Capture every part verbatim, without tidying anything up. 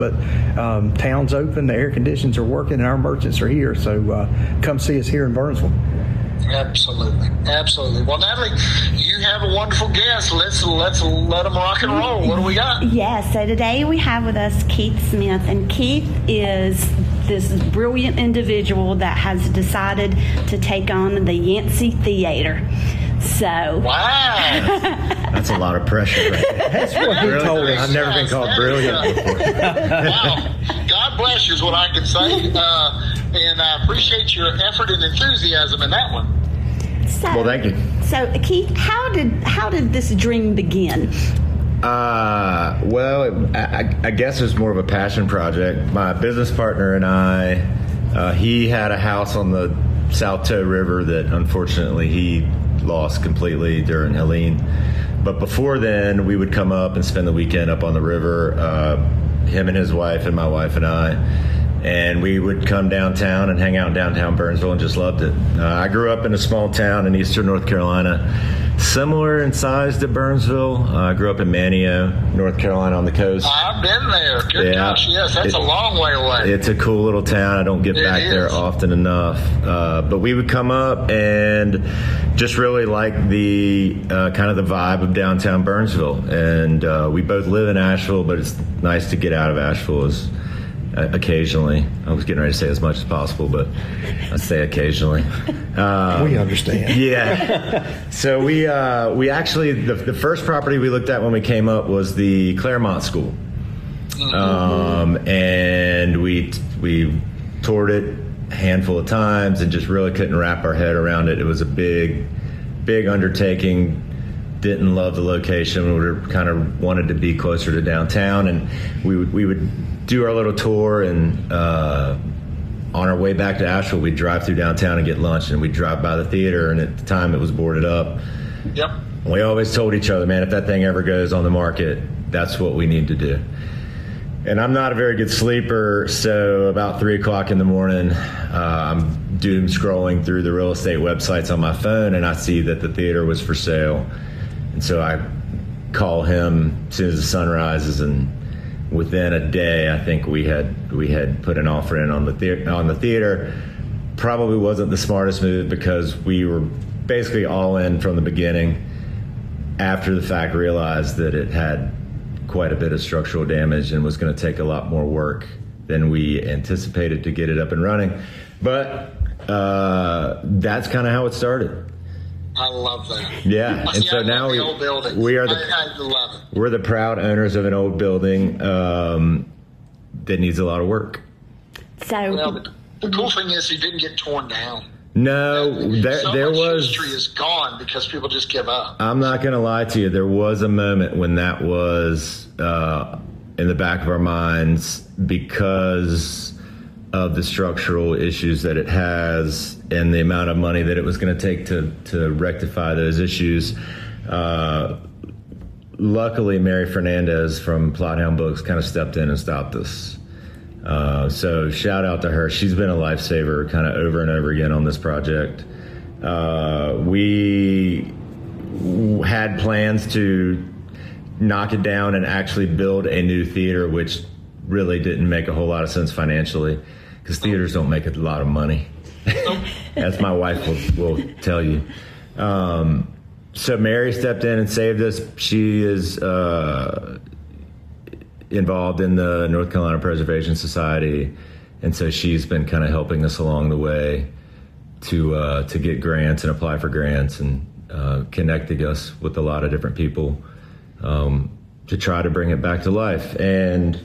But um, town's open, the air conditions are working, and our merchants are here. So uh, come see us here in Burnsville. Absolutely, absolutely. Well, Natalie, you have a wonderful guest. Let's let's let them rock and roll. What do we got? Yes. So today we have with us Keith Smith, and Keith is this brilliant individual that has decided to take on the Yancey Theater. So wow, that's a lot of pressure. Right? That's what he really? told us. I've never been called brilliant before. Wow, God bless you is what I can say, uh, and I appreciate your effort and enthusiasm in that one. So, well, thank you. So, Keith, how did how did this dream begin? Uh, well, I, I guess it was more of a passion project. My business partner and I, uh, he had a house on the South Toe River that unfortunately he lost completely during Helene. But before then, we would come up and spend the weekend up on the river, uh, him and his wife and my wife and I. And we would come downtown and hang out in downtown Burnsville and just loved it. Uh, I grew up in a small town in eastern North Carolina, similar in size to Burnsville. Uh, I grew up in Manteo, North Carolina on the coast. I've been there. Good yeah, gosh, yes, that's it, a long way away. It's a cool little town. I don't get it back is. there often enough. Uh, but we would come up and just really like the uh, kind of the vibe of downtown Burnsville. And uh, we both live in Asheville, but it's nice to get out of Asheville as occasionally. I was getting ready to say as much as possible, but I say occasionally. Um, we understand. Yeah. So we uh, we actually the, the first property we looked at when we came up was the Claremont School, um, and we we toured it a handful of times and just really couldn't wrap our head around it. It was a big, big undertaking. Didn't love the location. We were kind of wanted to be closer to downtown, and we would we would do our little tour, and uh, on our way back to Asheville, we'd drive through downtown and get lunch, and we'd drive by the theater, and at the time it was boarded up. Yep. We always told each other, man, if that thing ever goes on the market, that's what we need to do. And I'm not a very good sleeper, so about three o'clock in the morning, uh, I'm doom scrolling through the real estate websites on my phone, and I see that the theater was for sale. And so I call him as soon as the sun rises, and within a day, I think we had we had put an offer in on the theater. On the theater, probably wasn't the smartest move because we were basically all in from the beginning. After the fact, realized that it had quite a bit of structural damage and was going to take a lot more work than we anticipated to get it up and running. But uh, that's kind of how it started. I love that. Yeah, I and see, so I now love we the old buildings. we are the I, I love it. we're the proud owners of an old building um, that needs a lot of work. So, well, the, the cool thing is he didn't get torn down. No, there so there much was history is gone because people just give up. I'm not going to lie to you. There was a moment when that was uh, in the back of our minds because of the structural issues that it has and the amount of money that it was going to take to to rectify those issues. Uh, luckily, Mary Fernandez from Plothound Books kind of stepped in and stopped us. Uh, so shout out to her. She's been a lifesaver kind of over and over again on this project. Uh, we had plans to knock it down and actually build a new theater, which really didn't make a whole lot of sense financially because theaters don't make a lot of money. As my wife will, will tell you. Um, so Mary stepped in and saved us. She is uh, involved in the North Carolina Preservation Society, and so she's been kind of helping us along the way to uh, to get grants and apply for grants and uh, connecting us with a lot of different people um, to try to bring it back to life. And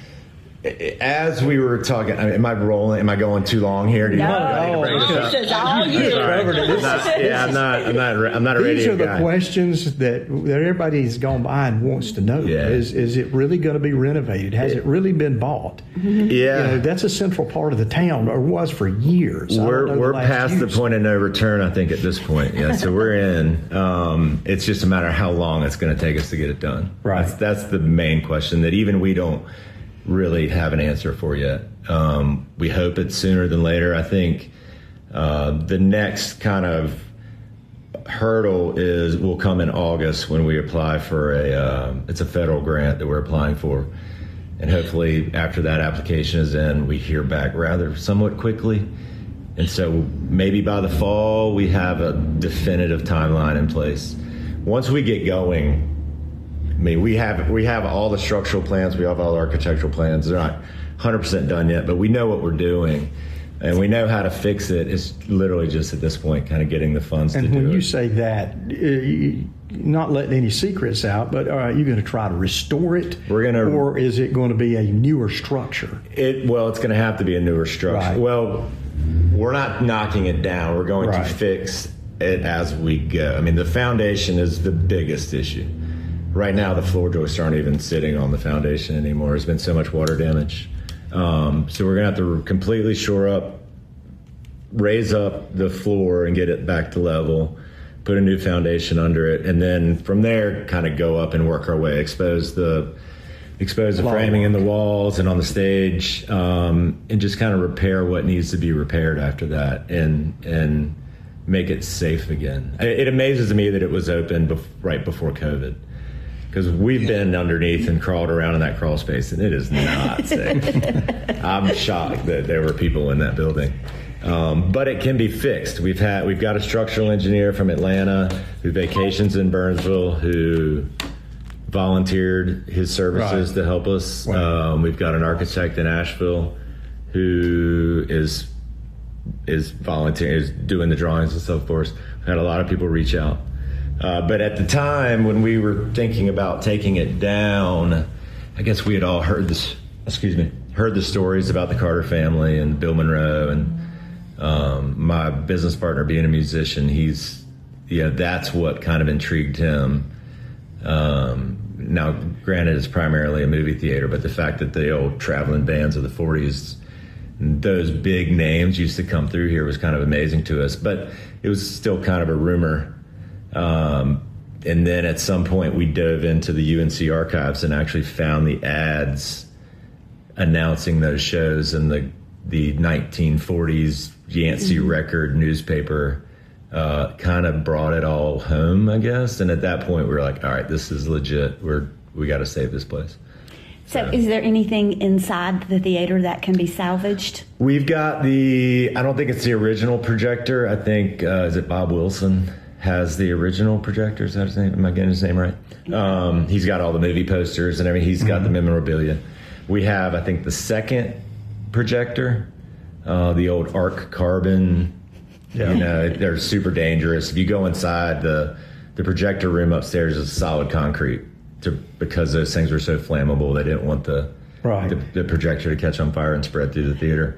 as we were talking, I mean, am I rolling? Am I going too long here? Do you no, want to bring this is all you. Yeah, I'm not. I'm not. I'm not a radio These are the guy. questions that that everybody's gone by and wants to know. Yeah. Is is it really going to be renovated? Has it really been bought? Yeah, You know, that's a central part of the town, or was for years. I don't know we're the we're last past the use. point of no return. I think at this point, yeah. So we're in. Um, it's just a matter of how long it's going to take us to get it done. Right. That's, that's the main question that even we don't really have an answer for yet. Um, we hope it's sooner than later. I think uh, the next kind of hurdle is will come in August when we apply for a. Uh, it's a federal grant that we're applying for, and hopefully after that application is in, we hear back rather somewhat quickly. And so maybe by the fall, we have a definitive timeline in place. Once we get going, I mean, we have we have all the structural plans, we have all the architectural plans. They're not one hundred percent done yet, but we know what we're doing, and we know how to fix it. It's literally just at this point kind of getting the funds And to do it. when you say that, uh, you- not letting any secrets out, but are you going to try to restore it? We're gonna- or is it going to be a newer structure? It well, it's going to have to be a newer structure. Right. Well, we're not knocking it down. We're going Right. to fix it as we go. I mean, the foundation is the biggest issue. Right now, the floor joists aren't even sitting on the foundation anymore. There's been so much water damage. Um, so we're going to have to completely shore up, raise up the floor and get it back to level, put a new foundation under it, and then from there kind of go up and work our way, expose the expose the Long framing in work. the walls and on the stage, um, and just kind of repair what needs to be repaired after that, and and make it safe again. It, it amazes me that it was open bef- right before COVID, because we've been underneath and crawled around in that crawl space, and it is not safe. I'm shocked that there were people in that building. Um, but it can be fixed. We've had we've got a structural engineer from Atlanta who vacations in Burnsville who volunteered his services Right. to help us. Wow. Um, we've got an architect in Asheville who is is volunteering, is doing the drawings and stuff for us. We've had a lot of people reach out. Uh, but at the time when we were thinking about taking it down, I guess we had all heard this. Excuse me, heard the stories about the Carter family and Bill Monroe, and um, my business partner being a musician. He's, yeah, that's what kind of intrigued him. Um, now, granted, it's primarily a movie theater, but the fact that the old traveling bands of the forties, those big names used to come through here was kind of amazing to us. But it was still kind of a rumor. Um, and then at some point, we dove into the U N C archives and actually found the ads announcing those shows in the the nineteen forties Yancey Mm-hmm. Record newspaper. Uh, kind of brought it all home, I guess. And at that point, we were like, all right, this is legit. We're we got to save this place. So, is there anything inside the theater that can be salvaged? We've got the, I don't think it's the original projector. I think, uh, is it Bob Wilson has the original projector? Is that his name? Am I getting his name right? Um, he's got all the movie posters and everything. He's got the memorabilia. We have, I think, the second projector, uh, the old Arc Carbon. Yeah. You know, they're super dangerous. If you go inside, the the projector room upstairs is solid concrete to, because those things were so flammable. They didn't want the, Right. the the projector to catch on fire and spread through the theater.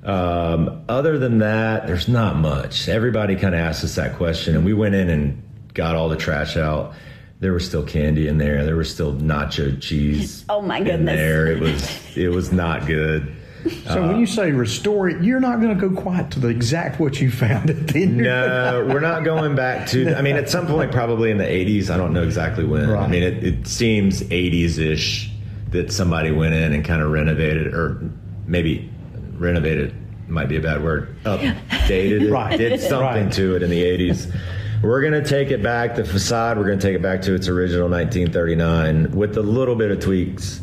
Um, other than that, there's not much. Everybody kind of asked us that question, and we went in and got all the trash out. There was still candy in there. There was still nacho cheese. Oh, my in goodness. there. It was it was not good. So when you say restore it, you're not going to go quite to the exact what you found at the end. No, we're not going back to. I mean, at some point, probably in the eighties. I don't know exactly when. I Right. mean, it, it seems eighties-ish that somebody went in and kind of renovated, or maybe renovated might be a bad word. Updated it, Right. did something Right. to it in the eighties. We're going to take it back. The facade, we're going to take it back to its original nineteen thirty-nine with a little bit of tweaks.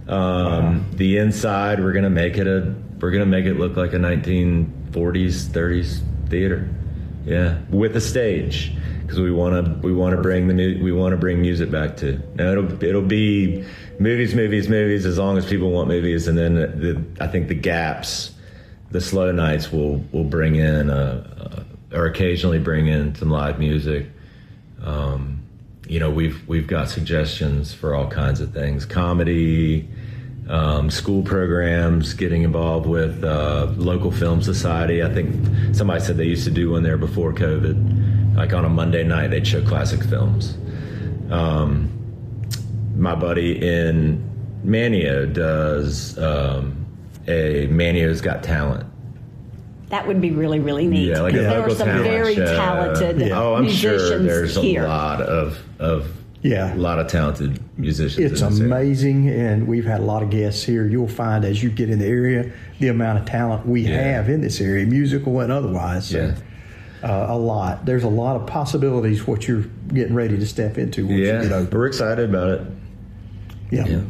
Um, The inside, we're gonna make it a, we're gonna make it look like a nineteen forties, thirties theater, yeah, with a stage, because we want to, we want to bring the, mu- we want to bring music back to. Now it'll, it'll be movies, movies, movies, as long as people want movies, and then the, I think the gaps, the slow nights will will bring in, uh, uh, or occasionally bring in some live music. Um, you know, we've we've got suggestions for all kinds of things, comedy, um, school programs, getting involved with uh, local film society. I think somebody said they used to do one there before COVID. Like on a Monday night, they'd show classic films. Um, my buddy in Manio does um, a Manio's Got Talent. That would be really, really neat. Yeah, like a there are local some talent very show. talented Yeah. Oh, I'm musicians sure there's a here. lot of of Yeah. a lot of talented musicians. It's in this area. amazing, and we've had a lot of guests here. You'll find as you get in the area, the amount of talent we Yeah. have in this area, musical and otherwise. So, Yeah. uh, a lot. There's a lot of possibilities what you're getting ready to step into once you get Yeah, open. we're excited about it. Yeah. Yeah.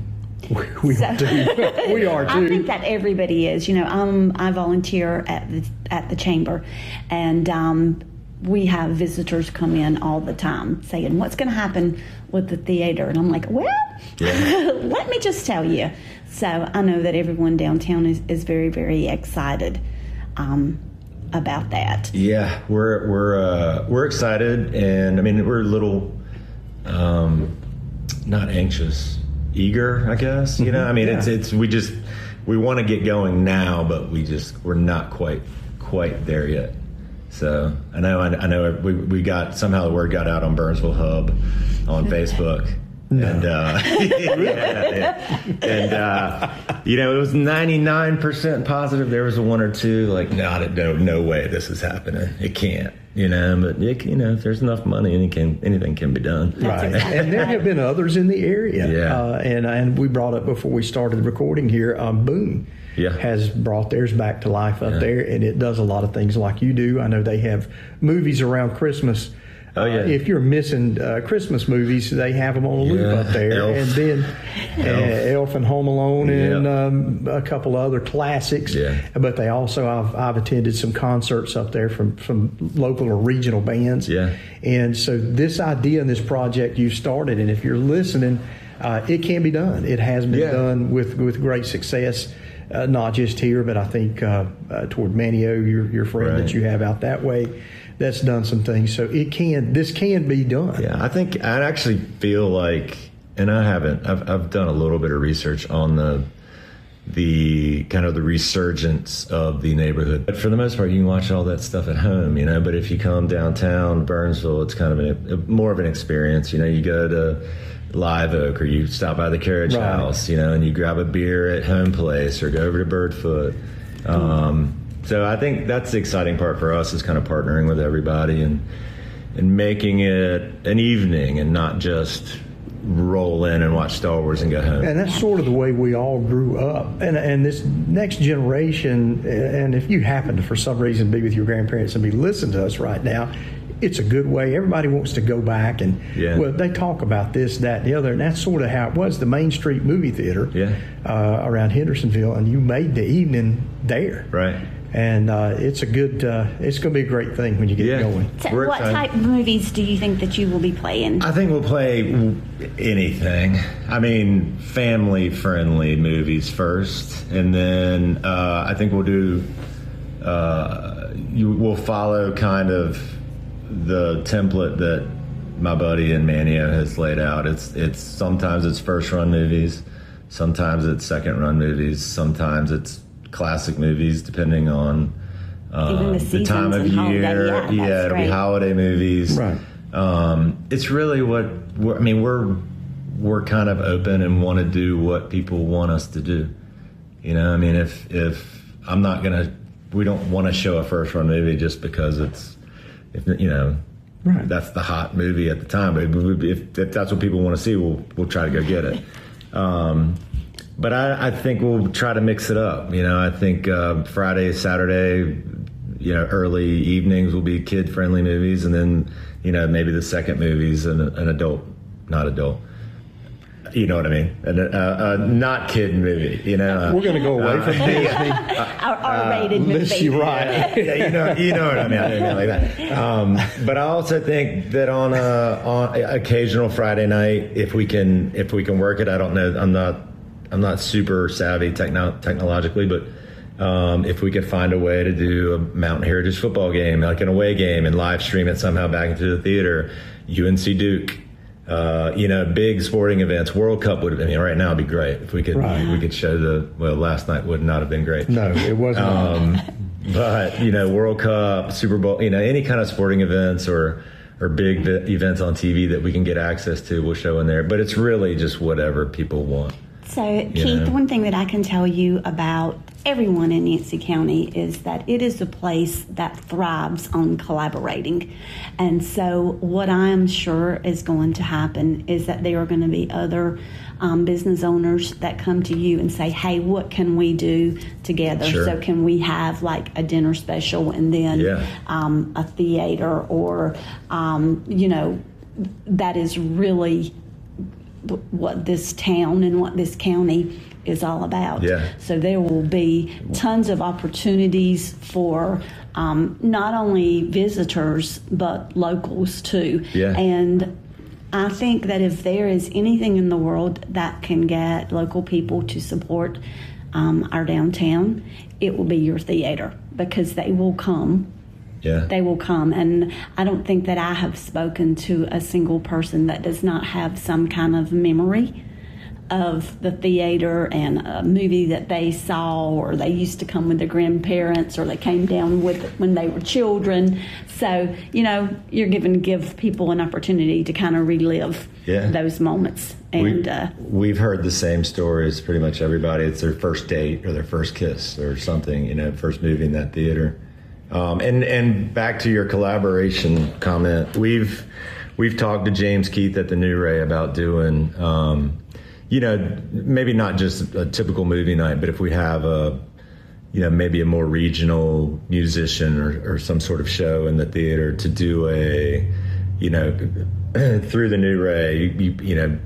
We, we So- are too. We are I too. think that everybody is. You know, um, I volunteer at the at the chamber, and um, we have visitors come in all the time saying, "What's going to happen with the theater?" And I'm like, "Well, Yeah. let me just tell you." So I know that everyone downtown is, is very very excited um, about that. Yeah, we're we're uh, we're excited, and I mean we're a little um, not anxious, eager, I guess. You know, I mean Yeah. it's it's we just we want to get going now, but we just we're not quite quite there yet. So I know I, I know we we got somehow the word got out on Burnsville Hub on Facebook. And uh, yeah, yeah. and uh, you know, it was ninety-nine percent positive. There was a one or two like, no, no, no way, this is happening. It can't, you know. But it, you know, if there's enough money, anything can, anything can be done. That's Right, exactly and there right. have been others in the area. Yeah. Uh, and and we brought up before we started recording here. Um, Boone Yeah. has brought theirs back to life up Yeah. there, and it does a lot of things like you do. I know they have movies around Christmas. Oh, yeah. Uh, if you're missing uh, Christmas movies, they have them on a loop Yeah. up there, Elf. and then uh, Elf and Home Alone, and Yeah. um, a couple other classics. Yeah. But they also, I've, I've attended some concerts up there from from local or regional bands. Yeah. And so this idea and this project you started, and if you're listening, uh, it can be done. It has been Yeah. done with, with great success, uh, not just here, but I think uh, uh, toward Manio, your your friend Right. that you have out that way, that's done some things. So it can, this can be done. Yeah, I think I actually feel like, and I haven't. I've I've done a little bit of research on the the kind of the resurgence of the neighborhood. But for the most part, you can watch all that stuff at home, you know. But if you come downtown Burnsville, it's kind of an, a, more of an experience. You know, you go to Live Oak, or you stop by the Carriage Right. House, you know, and you grab a beer at Home Place, or go over to Birdfoot. Um, so I think that's the exciting part for us, is kind of partnering with everybody and and making it an evening and not just roll in and watch Star Wars and go home. And that's sort of the way we all grew up. And and this next generation, and if you happen to, for some reason, be with your grandparents and be listening to us right now, it's a good way. Everybody wants to go back and, Yeah. well, they talk about this, that, and the other. And that's sort of how it was, the Main Street movie theater Yeah. uh, around Hendersonville. And you made the evening there. Right. And uh, it's a good, uh, it's going to be a great thing when you get Yeah. going. So We're what excited. type of movies do you think that you will be playing? I think we'll play anything. I mean, family-friendly movies first, and then uh, I think we'll do. Uh, you will follow kind of the template that my buddy in Manio has laid out. It's it's sometimes it's first-run movies, sometimes it's second-run movies, sometimes it's classic movies, depending on uh, Even the the time seasons of and holiday, year. yeah, that's it'll be right. holiday movies. Right. Um, it's really what we're, I mean. We're we're kind of open and want to do what people want us to do. You know, I mean, if if I'm not gonna, we don't want to show a first run movie just because it's, if you know, Right. that's the hot movie at the time. But if, if that's what people want to see, we'll we'll try to go get it. Um, but I, I think we'll try to mix it up. You know, I think uh, Friday, Saturday, you know, early evenings will be kid friendly movies, and then you know maybe the second movie's an, an adult, not adult. You know what I mean? A, a, a not kid movie. You know, We're going to go away from Disney. Our R-rated Unless movie. you're right. yeah, you know, you know what I mean. I didn't mean like that. Um, but I also think that on a on a occasional Friday night, if we can if we can work it, I don't know. I'm not I'm not super savvy techno- technologically, but um, if we could find a way to do a Mountain Heritage football game, like an away game, and live stream it somehow back into the theater, U N C Duke. Uh, you know, big sporting events. World Cup would have been. I mean, right now would be great if we could. Right. We could show the. Well, last night would not have been great. No, it wasn't. Um, but you know, World Cup, Super Bowl, you know, any kind of sporting events or or big vi- events on T V that we can get access to, we'll show in there. But it's really just whatever people want. So, Keith, know. one thing that I can tell you about everyone in Yancey County is that it is a place that thrives on collaborating. And so, what I am sure is going to happen is that there are going to be other um, business owners that come to you and say, hey, what can we do together? Sure. So, can we have like a dinner special and then Yeah. um, a theater or, um, you know, that is really what this town and what this county is all about. Yeah. So there will be tons of opportunities for um, not only visitors but locals too. Yeah. And I think that if there is anything in the world that can get local people to support um, our downtown, it will be your theater, because they will come. Yeah. They will come. And I don't think that I have spoken to a single person that does not have some kind of memory of the theater and a movie that they saw, or they used to come with their grandparents, or they came down with it when they were children. So, you know, you're given to give people an opportunity to kind of relive Yeah. those moments. And we, uh, we've heard the same stories, pretty much everybody. It's their first date or their first kiss or something, you know, first movie in that theater. Um, and, and back to your collaboration comment, we've, we've talked to James Keith at the New Ray about doing, um, you know, maybe not just a typical movie night, but if we have a, you know, maybe a more regional musician or, or some sort of show in the theater, to do a, you know, through the New Ray, you, you, you know,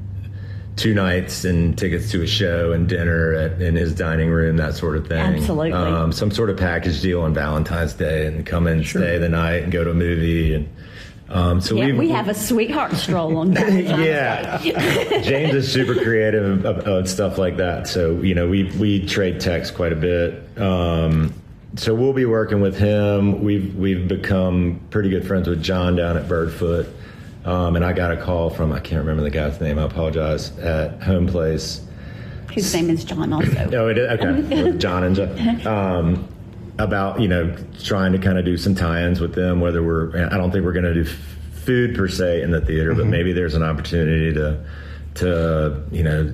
two nights and tickets to a show and dinner at, in his dining room, that sort of thing. Absolutely. Um, some sort of package deal on Valentine's Day, and come in, Sure. stay the night, and go to a movie. And um, so yeah, we've, we have a sweetheart stroll on Valentine's yeah, Day. James is super creative about stuff like that. So, you know, we we trade texts quite a bit. Um, so we'll be working with him. We've we've become pretty good friends with John down at Birdfoot. Um, and I got a call from, I can't remember the guy's name, I apologize, at Home Place. His name is John also. Oh, it is? Okay. With John and John. Um, about, you know, trying to kind of do some tie-ins with them, whether we're, I don't think we're going to do f- food per se in the theater, but maybe there's an opportunity to, to, you know,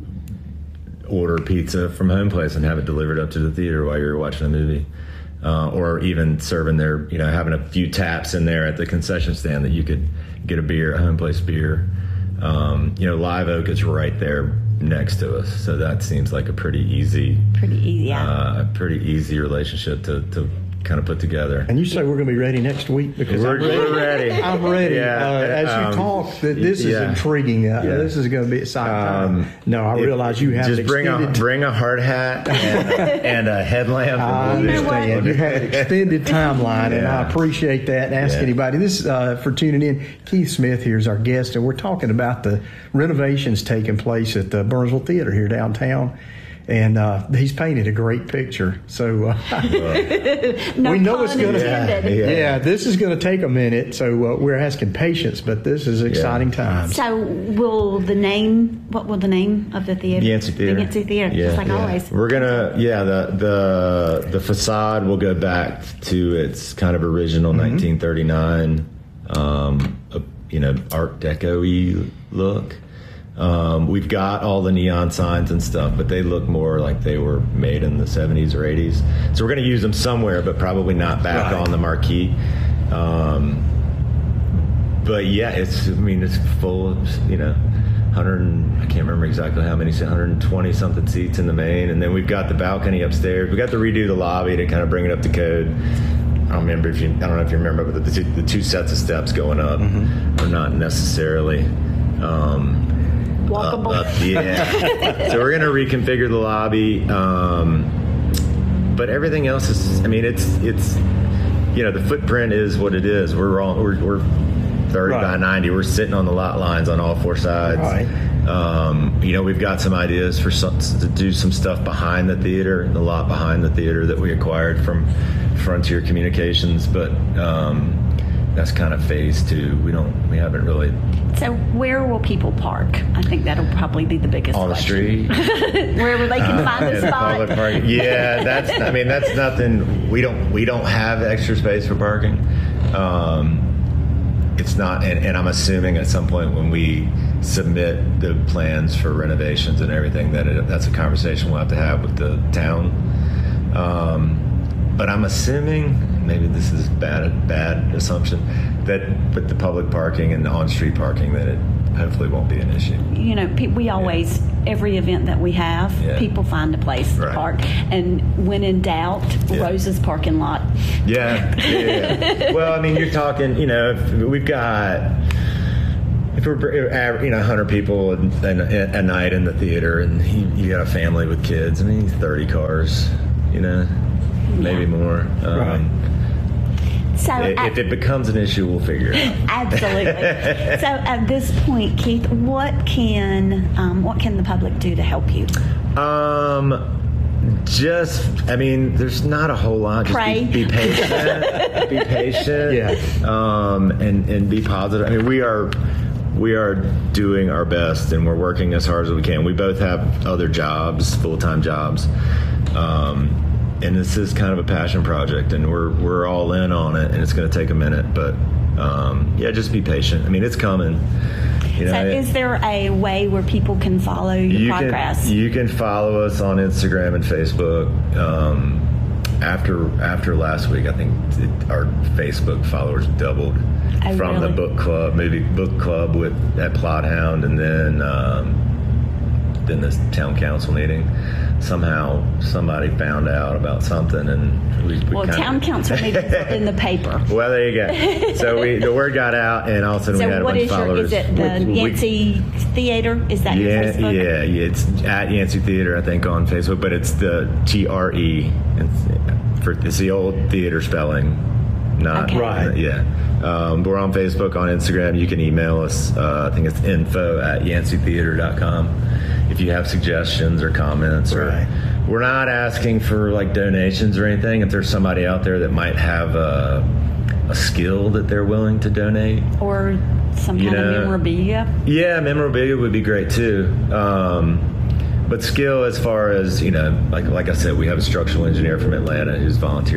order pizza from Home Place and have it delivered up to the theater while you're watching a movie. Uh, or even serving their, you know, having a few taps in there at the concession stand that you could get a beer, a Home Place beer. Um, you know, Live Oak is right there next to us, so that seems like a pretty easy, Pretty easy, yeah. uh, a pretty easy relationship to, to kind of put together. And you say we're going to be ready next week, because We're, I'm ready. we're ready. I'm ready. Yeah, uh, as um, you talk, th- this is yeah. intriguing. Uh, Yeah. This is going to be exciting Um, time. No, I If- realize you have just an bring a extended. bring a hard hat and a, and a headlamp. I and we'll do it. understand. You have an extended timeline, and I Yeah. appreciate that. And ask Yeah. anybody. This uh, for tuning in. Keith Smith here is our guest, and we're talking about the renovations taking place at the Burnsville Theater here downtown. And uh, he's painted a great picture. So uh, No we know pun it's going to. intended. Yeah, Yeah. this is going to take a minute. So uh, we're asking patience, but this is exciting times. So will the name, what will the name of the theater? The Yancey Theater. The Yancey Theater, Yeah, just like yeah. always. We're gonna, yeah, the the the facade will go back to its kind of original nineteen thirty-nine, um, uh, you know, Art Deco-y look. Um, we've got all the neon signs and stuff, but they look more like they were made in the seventies or eighties. So we're going to use them somewhere, but probably not back Right. on the marquee. Um, but yeah, it's, I mean, it's full of, you know, one hundred, I can't remember exactly how many, one hundred twenty something seats in the main. And then we've got the balcony upstairs. We got to redo the lobby to kind of bring it up to code. I don't remember if you, I don't know if you remember, but the two, the two sets of steps going up are not necessarily, um, Walkable. up, up, yeah. So we're going to reconfigure the lobby. Um, but everything else is, I mean, it's, it's, you know, the footprint is what it is. We're all, we're, we're thirty Right. by ninety. We're sitting on the lot lines on all four sides. Right. Um, you know, we've got some ideas for some, to do some stuff behind the theater, the lot behind the theater that we acquired from Frontier Communications, but, um, that's kind of phase two. We don't, we haven't really So where will people park? I think that'll probably be the biggest on the question. street. Wherever they can find a In public spot. parking. Yeah, that's. I mean, that's nothing. We don't. We don't have extra space for parking. Um, it's not. And, and I'm assuming at some point when we submit the plans for renovations and everything, that it, that's a conversation we'll have to have with the town. Um, but I'm assuming, maybe this is bad bad assumption, that with the public parking and the on-street parking, that it hopefully won't be an issue. You know, pe- we always, every event that we have, Yeah. people find a place to Right. park. And when in doubt, Yeah. Rose's parking lot. Yeah, yeah, yeah. Well, I mean, you're talking, you know, if we've got, if we're you know one hundred people a night in the theater, and he, you got a family with kids, I mean, thirty cars, you know, maybe Yeah. more. Um, Right. So if at, it becomes an issue, we'll figure it out. absolutely. So at this point, Keith, what can um, what can the public do to help you? Um, just, I mean, there's not a whole lot. Just Pray. Be, be patient. Be patient. Yeah. Um, and and be positive. I mean, we are we are doing our best, and we're working as hard as we can. We both have other jobs, full time jobs. Um, and this is kind of a passion project, and we're we're all in on it, and it's going to take a minute, but um, yeah, just be patient. I mean, it's coming. You know, So it- is there a way where people can follow your you progress? Can, you can follow us on Instagram and Facebook. Um, after after last week, I think it, our Facebook followers doubled Oh, from really? the book club, movie book club with at Plothound, and then um, then this town council meeting. Somehow somebody found out about something, and we, we well, kinda, town council meetings are in the paper. Well, there you go. So we, the word got out, and all of a sudden we had So a what bunch is of your, followers. is it the We- we- Yancey Theater? Is that your yeah, Facebook? yeah, yeah. It's at Yancey Theater, I think, on Facebook, but it's the T R E. It's, for, it's the old theater spelling, not Okay. Right. Yeah. Um, we're on Facebook, on Instagram. You can email us. Uh, I think it's info at yancey theater dot com if you have suggestions or comments. Or Right. we're not asking for like donations or anything. If there's somebody out there that might have a, a skill that they're willing to donate, Or some You kind know, of memorabilia? yeah, memorabilia would be great too. Um, but skill, as far as, you know, like like I said, we have a structural engineer from Atlanta who's volunteered